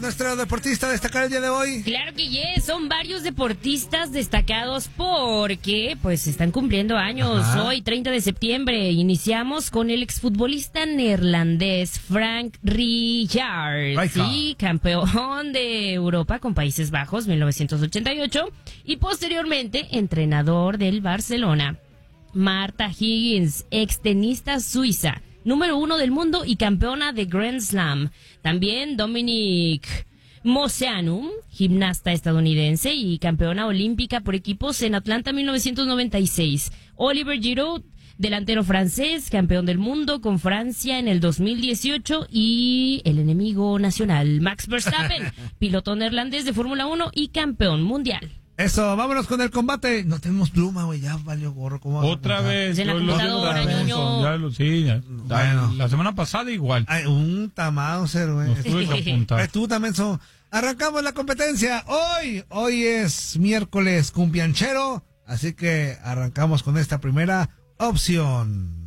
nuestro deportista destacado el día de hoy? Claro que yes, son varios deportistas destacados porque pues están cumpliendo años. Ajá. Hoy, 30 de septiembre, iniciamos con el exfutbolista neerlandés Frank Rijkaard, sí, campeón de Europa con Países Bajos 1988 y posteriormente entrenador del Barcelona. Marta Higgins, extenista suiza, número 1 del mundo y campeona de Grand Slam. También Dominic Moceanu, gimnasta estadounidense y campeona olímpica por equipos en Atlanta 1996. Oliver Giroud, delantero francés, campeón del mundo con Francia en el 2018. Y el enemigo nacional, Max Verstappen, piloto neerlandés de Fórmula 1 y campeón mundial. Eso, vámonos con el combate. No tenemos pluma, güey, ya valió gorro. ¿Cómo otra vez. En la computadora, ñoño. Sí, la semana pasada igual. Ay, un Mauser, güey. Nos tuve que apuntar. Tú también arrancamos la competencia. Hoy es miércoles cumbianchero, así que arrancamos con esta primera opción.